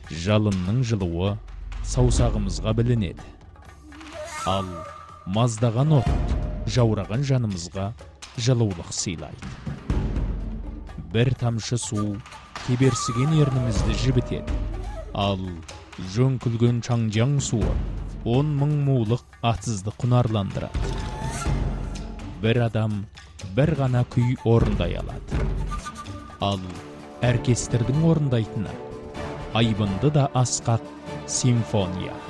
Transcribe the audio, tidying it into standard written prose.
Жалынның жылуы саусағымызға білінеді. Ал маздаған от жаураған жанымызға жылулық сыйлайды. Бір тамшы су кеберсіген ернімізді жібітеді. Ал жөңкілген чаңжаң суы 10 мың мулық атсызды құнарландырады. Бір адам бір ғана күй орындай алады. Ал оркестрдің орындайтыны айбынды да асқақ симфония.